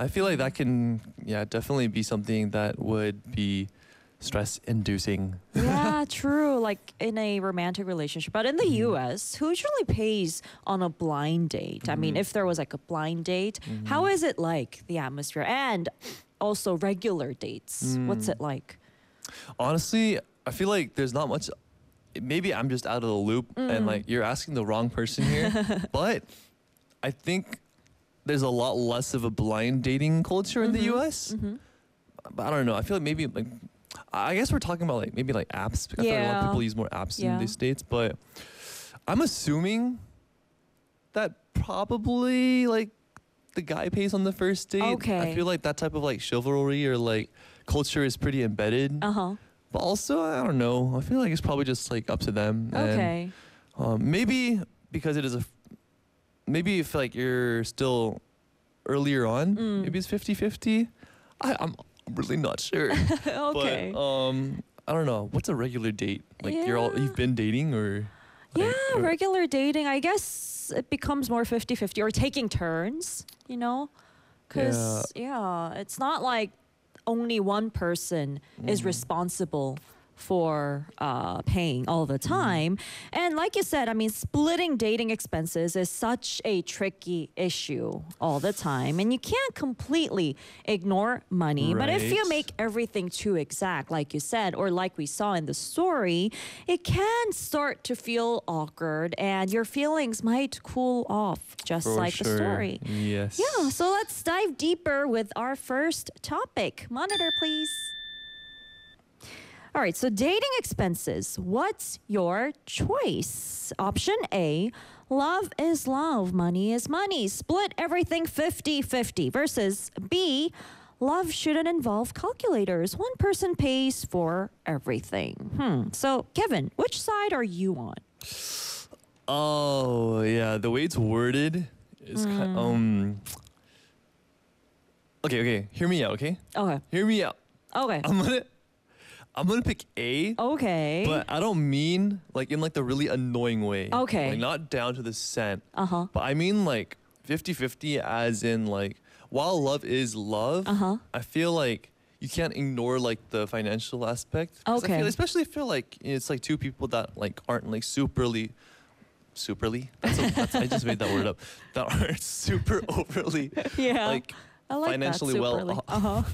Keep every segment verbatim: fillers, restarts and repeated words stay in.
I feel like that can, yeah, definitely be something that would be stress inducing. Yeah, true. Like in a romantic relationship. But in the Mm-hmm. U S, who usually pays on a blind date? I mean, Mhm. if there was like a blind date, Mm-hmm. how is it like, the atmosphere? And also regular dates. What's Mm. it like? Honestly, I feel like there's not much. Maybe I'm just out of the loop and Mm. like you're asking the wrong person here. But I think there's a lot less of a blind dating culture in the Mhm. U S. Mm-hmm. But I don't know. I feel like maybe like I guess we're talking about like maybe like apps. I feel like a lot Yeah. of people use more apps Yeah. in these states, but I'm assuming that probably like the guy pays on the first date. I Okay. feel like that type of like chivalry or like culture is pretty embedded. Uh huh. But also, I don't know. I feel like it's probably just like up to them. And, Okay. um, maybe because it is a, f- maybe you feel like you're still earlier on. Mm. Maybe it's fifty-fifty. I, I'm really not sure. Okay. But um, I don't know. What's a regular date? Like you're all Yeah. you've been dating or? Yeah, like, or- regular dating, I guess it becomes more fifty-fifty or taking turns, you know? Because, yeah. it's not like only one person is Mhm. responsible for uh, paying all the Mm-hmm. time. And like you said, I mean, splitting dating expenses is such a tricky issue all the time. And you can't completely ignore money. But if you Right. make everything too exact, like you said, or like we saw in the story, it can start to feel awkward and your feelings might cool off, just For like the sure. story. Yes. Yeah, so let's dive deeper with our first topic. Monitor, please. All right, so dating expenses. What's your choice? Option A, love is love, money is money. Split everything fifty-fifty. Versus B, love shouldn't involve calculators. One person pays for everything. Hmm. So, Kevin, which side are you on? Oh yeah, the way it's worded is Mm. kind um. Okay, okay. Hear me out, okay? Okay. Hear me out. Okay. I'm gonna, I'm gonna pick A, Okay. but I don't mean like in like the really annoying way. Okay. Like not down to the cent, Uh-huh. but I mean like fifty-fifty as in like while love is love, Uh-huh. I feel like you can't ignore like the financial aspect. 'Cause I Okay. feel, especially feel like it's like two people that like aren't like superly superly. That's, a, that's I just made that word up. That aren't super overly Yeah. like I like financially that, well superly. off. Uh-huh.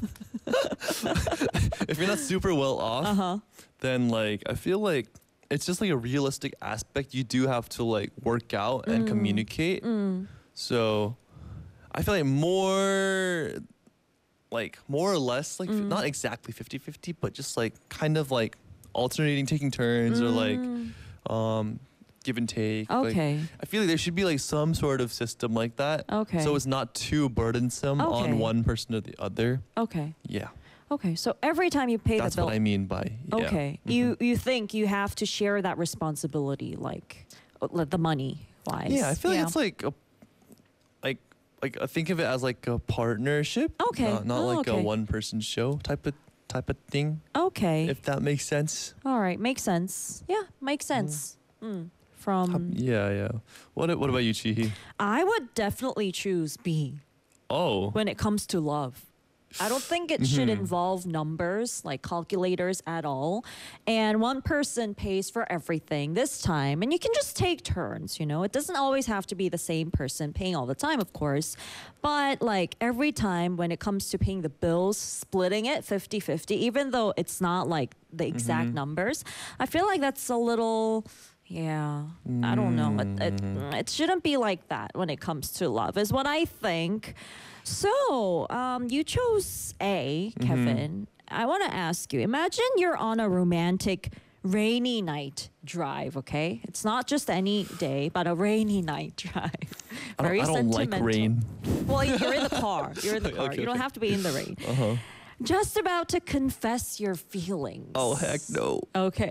if you're not super well off, Uh-huh. then like I feel like it's just like a realistic aspect you do have to like work out and Mm. communicate. Mm. So I feel like more like more or less like f- Mm. not exactly fifty-fifty, but just like kind of like alternating taking turns or like Mm. um give and take. Like, Okay. I feel like there should be like some sort of system like that. Okay. So it's not too burdensome Okay. on one person or the other. Okay. Yeah. Okay. So every time you pay That's the bill, what I mean by yeah. okay, Mhm. you you think you have to share that responsibility, like uh, like the money wise. Yeah, I feel like it's like a like like I think of it as like a partnership. Okay. Not, not Oh, like okay. a one person show type of type of thing. Okay. If that makes sense. All right. Makes sense. Yeah. Makes sense. Mm. From Um, yeah, yeah. What what about you, Chihi? I would definitely choose B Oh. when it comes to love. I don't think it should Mhm. involve numbers like calculators at all. And one person pays for everything this time. And you can just take turns, you know? It doesn't always have to be the same person paying all the time, of course. But like every time when it comes to paying the bills, splitting it fifty-fifty, even though it's not like the exact Mhm. numbers, I feel like that's a little. Yeah, I don't know. It, it, Mm. it shouldn't be like that when it comes to love, is what I think. So, um, you chose A, Mm-hmm. Kevin. I want to ask you, imagine you're on a romantic rainy night drive, okay? It's not just any day, but a rainy night drive. I don't, Very I don't like sentimental. rain. Well, you're in the car. You're in the car. Okay, you don't okay. have to be in the rain. Uh-huh. Just about to confess your feelings. Oh heck no. Okay.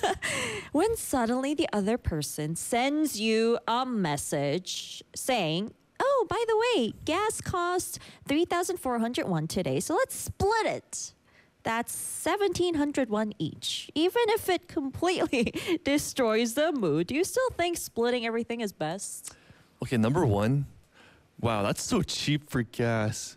When suddenly the other person sends you a message saying, "Oh, by the way, gas cost three thousand four hundred won today, so let's split it." That's seventeen hundred won each. Even if it completely destroys the mood, do you still think splitting everything is best? Okay, number one. Wow, that's so cheap for gas.